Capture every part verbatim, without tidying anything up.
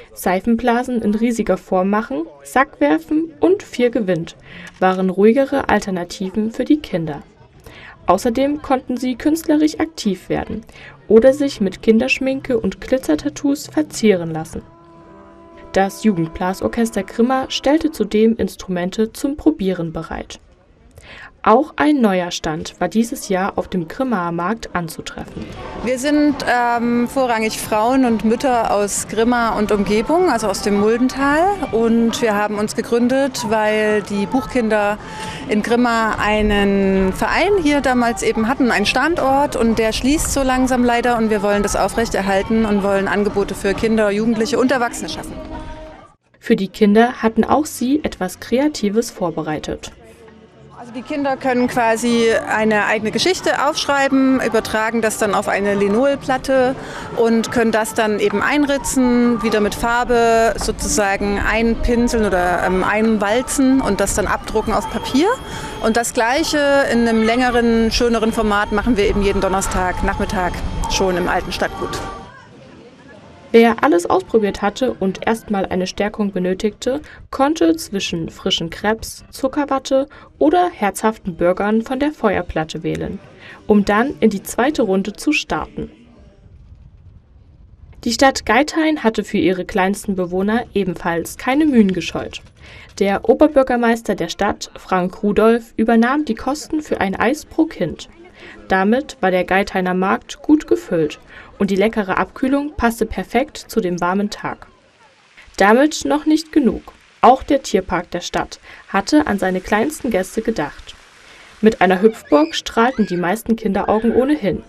Seifenblasen in riesiger Form machen, Sackwerfen und Vier gewinnt waren ruhigere Alternativen für die Kinder. Außerdem konnten sie künstlerisch aktiv werden oder sich mit Kinderschminke und Glitzertattoos verzieren lassen. Das Jugendblasorchester Grimma stellte zudem Instrumente zum Probieren bereit. Auch ein neuer Stand war dieses Jahr auf dem Grimmaer Markt anzutreffen. Wir sind ähm, vorrangig Frauen und Mütter aus Grimma und Umgebung, also aus dem Muldental. Und wir haben uns gegründet, weil die Buchkinder in Grimma einen Verein hier damals eben hatten, einen Standort. Und der schließt so langsam leider. Und wir wollen das aufrechterhalten und wollen Angebote für Kinder, Jugendliche und Erwachsene schaffen. Für die Kinder hatten auch sie etwas Kreatives vorbereitet. Also die Kinder können quasi eine eigene Geschichte aufschreiben, übertragen das dann auf eine Linolplatte und können das dann eben einritzen, wieder mit Farbe sozusagen einpinseln oder ähm, einwalzen und das dann abdrucken auf Papier. Und das Gleiche in einem längeren, schöneren Format machen wir eben jeden Donnerstag Nachmittag schon im alten Stadtgut. Wer alles ausprobiert hatte und erstmal eine Stärkung benötigte, konnte zwischen frischen Crêpes, Zuckerwatte oder herzhaften Burgern von der Feuerplatte wählen, um dann in die zweite Runde zu starten. Die Stadt Geithain hatte für ihre kleinsten Bewohner ebenfalls keine Mühen gescheut. Der Oberbürgermeister der Stadt, Frank Rudolph, übernahm die Kosten für ein Eis pro Kind. Damit war der Geithainer Markt gut gefüllt und die leckere Abkühlung passte perfekt zu dem warmen Tag. Damit noch nicht genug. Auch der Tierpark der Stadt hatte an seine kleinsten Gäste gedacht. Mit einer Hüpfburg strahlten die meisten Kinderaugen ohnehin.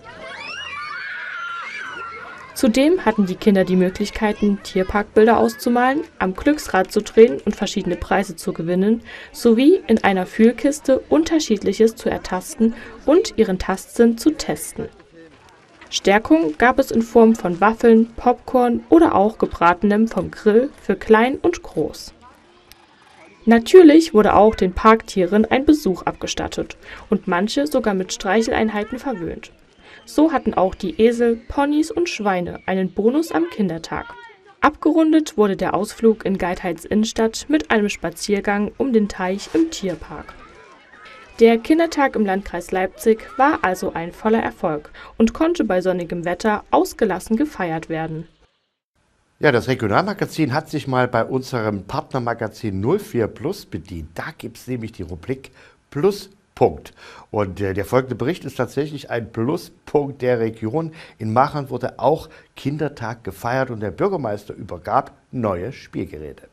Zudem hatten die Kinder die Möglichkeiten, Tierparkbilder auszumalen, am Glücksrad zu drehen und verschiedene Preise zu gewinnen, sowie in einer Fühlkiste Unterschiedliches zu ertasten und ihren Tastsinn zu testen. Stärkung gab es in Form von Waffeln, Popcorn oder auch Gebratenem vom Grill für klein und groß. Natürlich wurde auch den Parktieren ein Besuch abgestattet und manche sogar mit Streicheleinheiten verwöhnt. So hatten auch die Esel, Ponys und Schweine einen Bonus am Kindertag. Abgerundet wurde der Ausflug in Geithains Innenstadt mit einem Spaziergang um den Teich im Tierpark. Der Kindertag im Landkreis Leipzig war also ein voller Erfolg und konnte bei sonnigem Wetter ausgelassen gefeiert werden. Ja, das Regionalmagazin hat sich mal bei unserem Partnermagazin null vier Plus bedient. Da gibt es nämlich die Rubrik Plus. Punkt. Und äh, der folgende Bericht ist tatsächlich ein Pluspunkt der Region. In Machern wurde auch Kindertag gefeiert und der Bürgermeister übergab neue Spielgeräte.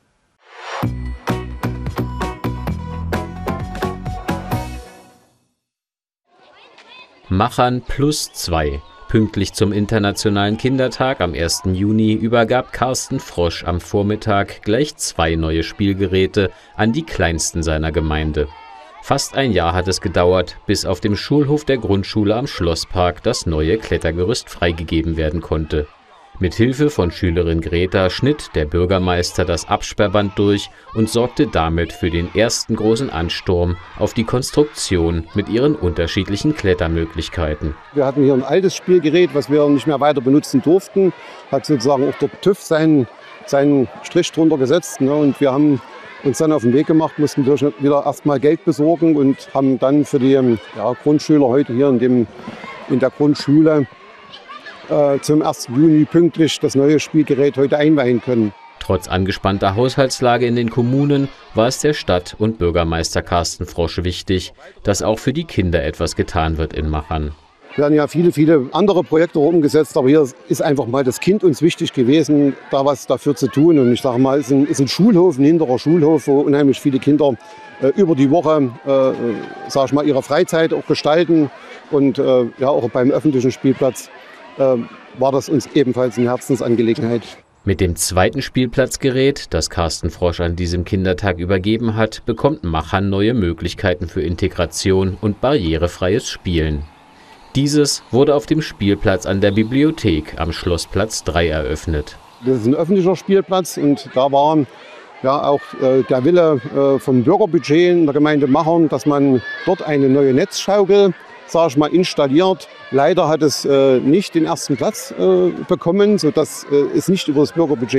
Machern plus zwei. Pünktlich zum Internationalen Kindertag am ersten Juni übergab Carsten Frosch am Vormittag gleich zwei neue Spielgeräte an die kleinsten seiner Gemeinde. Fast ein Jahr hat es gedauert, bis auf dem Schulhof der Grundschule am Schlosspark das neue Klettergerüst freigegeben werden konnte. Mit Hilfe von Schülerin Greta schnitt der Bürgermeister das Absperrband durch und sorgte damit für den ersten großen Ansturm auf die Konstruktion mit ihren unterschiedlichen Klettermöglichkeiten. Wir hatten hier ein altes Spielgerät, was wir nicht mehr weiter benutzen durften. Hat sozusagen auch der TÜV seinen, seinen Strich drunter gesetzt, ne? Und wir haben uns dann auf den Weg gemacht, mussten wieder erstmal Geld besorgen und haben dann für die ja, Grundschüler heute hier in, dem, in der Grundschule äh, zum ersten Juni pünktlich das neue Spielgerät heute einweihen können. Trotz angespannter Haushaltslage in den Kommunen war es der Stadt- und Bürgermeister Carsten Frosch wichtig, dass auch für die Kinder etwas getan wird in Machern. Wir haben ja viele, viele andere Projekte umgesetzt, aber hier ist einfach mal das Kind uns wichtig gewesen, da was dafür zu tun. Und ich sage mal, es ist ein, ist ein Schulhof, ein hinterer Schulhof, wo unheimlich viele Kinder äh, über die Woche, äh, sage ich mal, ihre Freizeit auch gestalten. Und äh, ja, auch beim öffentlichen Spielplatz äh, war das uns ebenfalls eine Herzensangelegenheit. Mit dem zweiten Spielplatzgerät, das Carsten Frosch an diesem Kindertag übergeben hat, bekommt Machern neue Möglichkeiten für Integration und barrierefreies Spielen. Dieses wurde auf dem Spielplatz an der Bibliothek am Schlossplatz drei eröffnet. Das ist ein öffentlicher Spielplatz und da war ja auch äh, der Wille äh, vom Bürgerbudget in der Gemeinde Machern, dass man dort eine neue Netzschaukel, sage ich mal, installiert. Leider hat es äh, nicht den ersten Platz äh, bekommen, sodass äh, es nicht über das Bürgerbudget